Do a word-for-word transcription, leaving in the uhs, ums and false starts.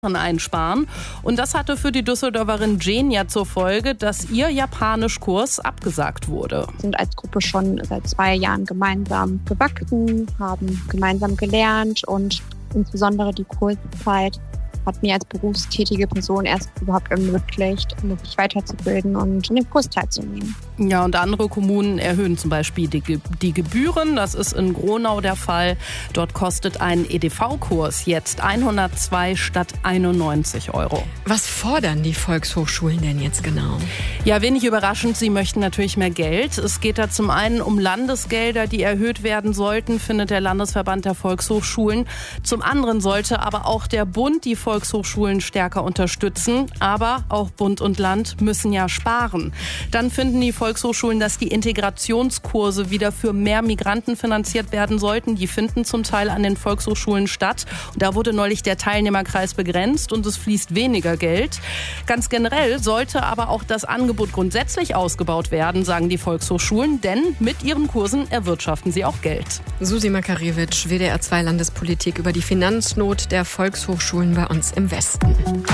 einsparen. Und das hatte für die Düsseldorferin Genia zur Folge, dass ihr Japanischkurs abgesagt wurde. Wir sind als Gruppe schon seit zwei Jahren gemeinsam gewachsen, haben gemeinsam gelernt und insbesondere die Kurszeit hat mir als berufstätige Person erst überhaupt ermöglicht, mich weiterzubilden und in den Kurs teilzunehmen. Ja, und andere Kommunen erhöhen zum Beispiel die, Ge- die Gebühren. Das ist in Gronau der Fall. Dort kostet ein E D V-Kurs jetzt hundertzwei statt einundneunzig Euro. Was fordern die Volkshochschulen denn jetzt genau? Ja, wenig überraschend, sie möchten natürlich mehr Geld. Es geht da zum einen um Landesgelder, die erhöht werden sollten, findet der Landesverband der Volkshochschulen. Zum anderen sollte aber auch der Bund die Volkshochschulen stärker unterstützen. Aber auch Bund und Land müssen ja sparen. Dann finden die Volkshochschulen, dass die Integrationskurse wieder für mehr Migranten finanziert werden sollten. Die finden zum Teil an den Volkshochschulen statt. Und da wurde neulich der Teilnehmerkreis begrenzt und es fließt weniger Geld. Ganz generell sollte aber auch das Angebot grundsätzlich ausgebaut werden, sagen die Volkshochschulen, denn mit ihren Kursen erwirtschaften sie auch Geld. Susi Makariewicz, W D R zwei Landespolitik über die Finanznot der Volkshochschulen bei uns im Westen.